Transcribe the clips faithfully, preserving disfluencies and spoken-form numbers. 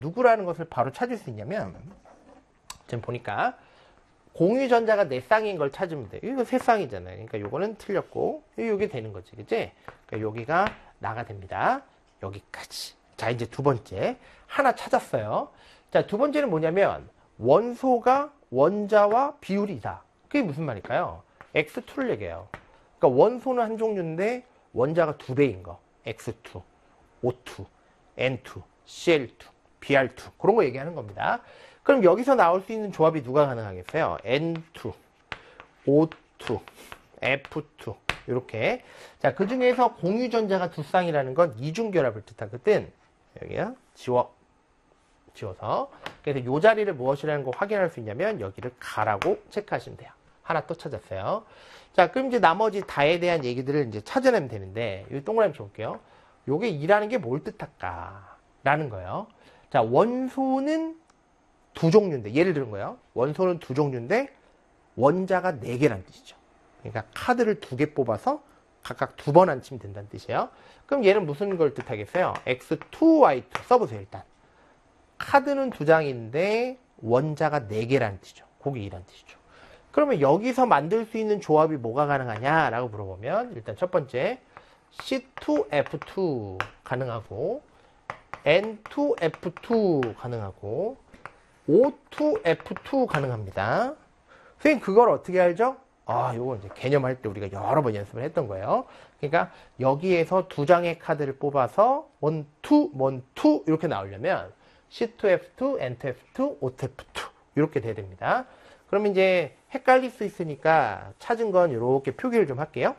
누구라는 것을 바로 찾을 수 있냐면, 지금 보니까 공유전자가 네 쌍인 걸 찾으면 돼. 이거 세 쌍이잖아요. 그러니까 요거는 틀렸고, 요게 되는 거지. 그치? 그러니까 여기가 나가 됩니다. 여기까지. 자, 이제 두 번째. 하나 찾았어요. 자, 두 번째는 뭐냐면, 원소가 원자와 비율이다. 그게 무슨 말일까요? 엑스 투를 얘기해요. 그러니까 원소는 한 종류인데, 원자가 두 배인 거. 엑스 투, 오 투, 엔 투, 씨 엘 투, 비 알 투. 그런 거 얘기하는 겁니다. 그럼 여기서 나올 수 있는 조합이 누가 가능하겠어요? 엔 투, 오 투, 에프 투. 이렇게. 자, 그 중에서 공유전자가 두 쌍이라는 건 이중결합을 뜻하거든. 여기야. 지워. 지워서. 그래서 요 자리를 무엇이라는 거 확인할 수 있냐면 여기를 가라고 체크하시면 돼요. 하나 또 찾았어요. 자, 그럼 이제 나머지 다에 대한 얘기들을 이제 찾아내면 되는데, 여기 동그라미 쳐볼게요. 요게 이라는 게 뭘 뜻할까? 라는 거예요. 자, 원소는 두 종류인데, 예를 들은 거예요. 원소는 두 종류인데, 원자가 네 개란 뜻이죠. 그러니까 카드를 두 개 뽑아서 각각 두 번 안 치면 된다는 뜻이에요. 그럼 얘는 무슨 걸 뜻하겠어요? 엑스 투 와이 투 써보세요, 일단. 카드는 두 장인데, 원자가 네 개란 뜻이죠. 그게 이란 뜻이죠. 그러면 여기서 만들 수 있는 조합이 뭐가 가능하냐라고 물어보면, 일단 첫 번째, 씨 투 에프 투 가능하고, 엔 투 에프 투 가능하고, 오 투 에프 투 가능합니다. 선생님, 그걸 어떻게 알죠? 아, 요거 이제 개념할 때 우리가 여러 번 연습을 했던 거예요. 그러니까 여기에서 두 장의 카드를 뽑아서 원, 투, 원, 투 이렇게 나오려면 씨 투 에프 투, 엔 투 에프 투, 오 투 에프 투 이렇게 돼야 됩니다. 그러면 이제 헷갈릴 수 있으니까 찾은 건 이렇게 표기를 좀 할게요.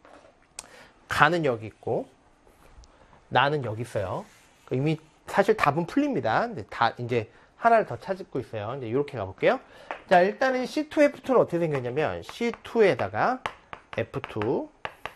가는 여기 있고 나는 여기 있어요. 이미 사실 답은 풀립니다. 근데 다 이제 하나를 더 찾고 있어요. 이제 이렇게 가볼게요. 자, 일단은 씨 투 에프 투는 어떻게 생겼냐면 씨 투에다가 에프 투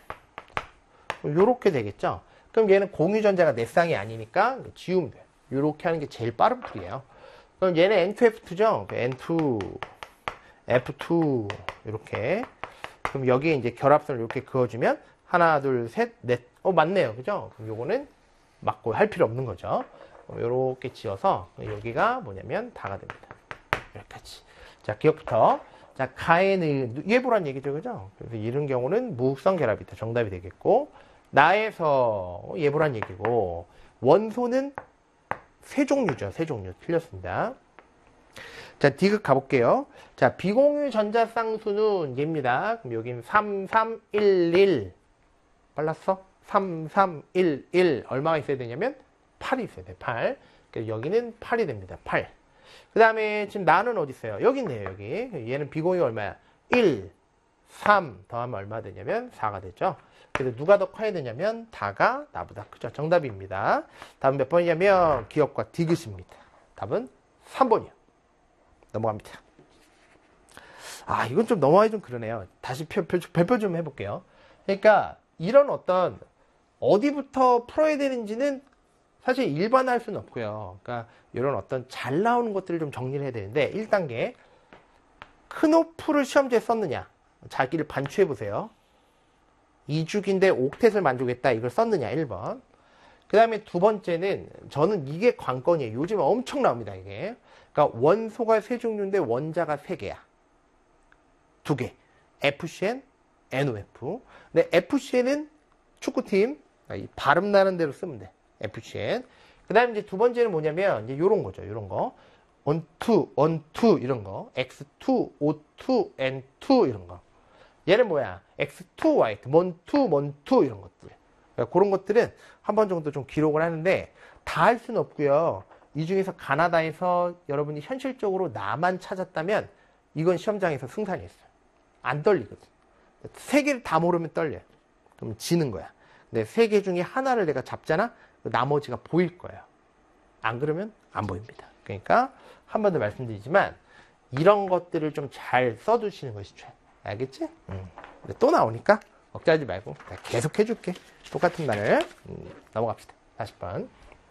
이렇게 되겠죠. 그럼 얘는 공유전자가 네 쌍이 아니니까 지우면 돼요. 이렇게 하는 게 제일 빠른 풀이에요. 그럼 얘는 엔 투 에프 투죠. 엔 투 에프 투 이렇게. 그럼 여기에 이제 결합선을 이렇게 그어주면 하나, 둘, 셋, 넷. 어, 맞네요. 그죠? 그럼 요거는 맞고 할 필요 없는 거죠. 이렇게 지어서 여기가 뭐냐면 다가 됩니다. 여기까지. 자, 기억부터. 자, 가에는 예보란 얘기죠. 그죠? 그래서 이런 경우는 무극성 결합이다. 정답이 되겠고, 나에서 예보란 얘기고, 원소는 세 종류죠. 세 종류. 틀렸습니다. 자, 디귿 가볼게요. 자, 비공유 전자 쌍수는 얘입니다. 그럼 여긴 삼, 삼, 일, 일. 빨랐어? 삼, 삼, 일, 일. 얼마가 있어야 되냐면 팔이 있어야 돼. 팔. 그래서 여기는 팔이 됩니다. 팔. 그 다음에 지금 나는 어디 있어요? 여기 있네요. 여기. 얘는 비공유가 얼마야? 일, 삼 더하면 얼마 되냐면 사가 되죠. 그래서 누가 더 커야 되냐면 다가 나보다 크죠. 정답입니다. 답은 몇 번이냐면 기억과 디귿입니다. 답은 삼 번이요. 넘어갑니다. 아, 이건 좀 넘어가기 좀 그러네요. 다시 표, 표, 발표 좀 해볼게요. 그러니까 이런 어떤 어디부터 풀어야 되는지는 사실 일반화할 수는 없고요. 그러니까 이런 어떤 잘 나오는 것들을 좀 정리를 해야 되는데 일 단계 크노프를 시험지에 썼느냐 자기를 반추해 보세요. 이주기인데 옥텟을 만족했다 이걸 썼느냐 일 번. 그 다음에 두 번째는 저는 이게 관건이에요. 요즘 엄청 나옵니다 이게. 그러니까 원소가 세 종류인데 원자가 세 개야. 두 개. 에프 씨 엔, 엔 오 에프. 근데 에프 씨 엔은 축구팀 발음 나는 대로 쓰면 돼. 에프 씨 엔. 그 다음에 이제 두 번째는 뭐냐면 이제 요런 거죠. 요런 거. 원, 투, 원, 투 이런 거. 엑스 투, 오 투, 엔 투 이런 거. 얘는 뭐야? 엑스 투 와이 투, 원, 투, 원, 투 이런 것들. 그러니까 그런 것들은 한 번 정도 좀 기록을 하는데 다 할 수는 없고요. 이 중에서 가나다에서 여러분이 현실적으로 나만 찾았다면 이건 시험장에서 승산이었어요. 안 떨리거든. 세 개를 다 모르면 떨려. 그럼 지는 거야. 근데 세 개 중에 하나를 내가 잡잖아? 나머지가 보일 거예요. 안 그러면 안 보입니다. 그러니까 한 번 더 말씀드리지만 이런 것들을 좀 잘 써두시는 것이 좋아요. 알겠지? 음. 근데 또 나오니까 걱정하지 말고 계속 해줄게. 똑같은 말을 음, 넘어갑시다. 사십 번.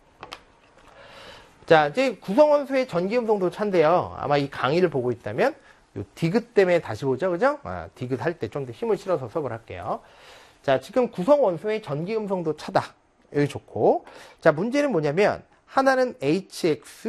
자, 이제 구성원소의 전기음성도 찬데요. 아마 이 강의를 보고 있다면 요 디귿 때문에 다시 보죠. 그죠? 아, 디귿 할 때 좀 더 힘을 실어서 수업을 할게요. 자, 지금 구성원소의 전기음성도 차다. 여기 좋고. 자, 문제는 뭐냐면 하나는 에이치 엑스